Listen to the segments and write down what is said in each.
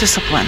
Discipline.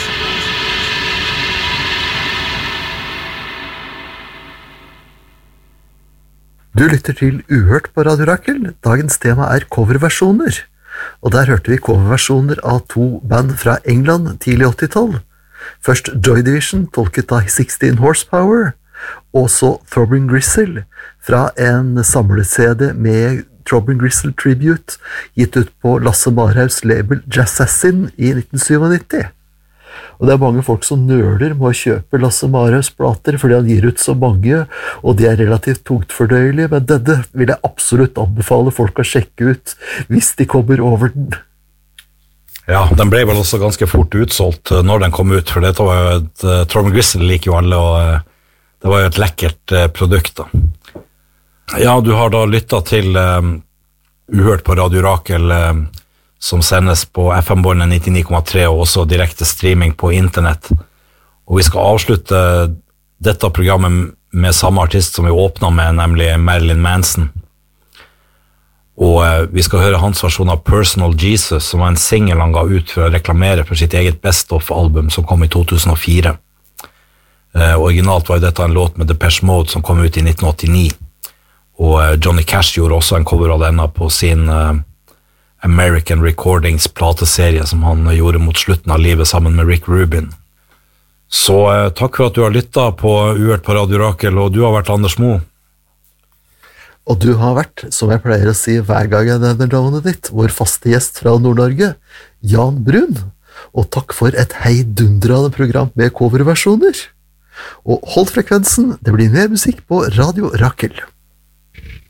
Du lytter til Uhørt på Radio Rakel. Dagens tema coverversjoner. Og der hørte vi coverversjoner av 2 band fra England tidlig 80-tall. Først Joy Division, tolket av 16 Horsepower, og så Throbbing Gristle, fra en samle-CD med Throbbing Gristle Tribute, gitt ut på Lasse Marhaus label Jazzassin i 1997. Og det mange folk som nøler med å kjøpe Lasse Marhaus plater, fordi han gir ut så mange, og de relativt tungt fordøyelige, men denne vil jeg absolutt anbefale folk å sjekke ut, hvis de kommer over den. Ja, den ble vel også ganske fort utsolgt når den kom ut, for dette var jo et Throbbing Gristle liker jo alle, og det var jo et lekkert produkt da. Ja, du har da lyttet til Uhørt på Radio Rakel, som sendes på FM-båndet 99,3 og også direkte streaming på internett. Og vi skal avslutte dette programmet med samme artist som vi åpnet med, nemlig Marilyn Manson. Og vi skal høre hans versjon av Personal Jesus, som var en single han ga ut for å reklamere for sitt eget best-of-album som kom i 2004. Originalt var jo dette en låt med Depeche Mode som kom ut i 1989. Og Johnny Cash gjorde også en cover av denne på sin American Recordings plateserie som han gjorde mot slutten av livet sammen med Rick Rubin. Så takk for at du har lyttet på Uhørt på Radio Rakel, og du har vært Anders Mo. Og du har vært, som jeg pleier å si hver gang jeg nevner navnet ditt, vår faste gjest fra Nord-Norge, Jan Brun. Og takk for et heidundrende program med coverversjoner. Og hold frekvensen, det blir mer musikk på Radio Rakel.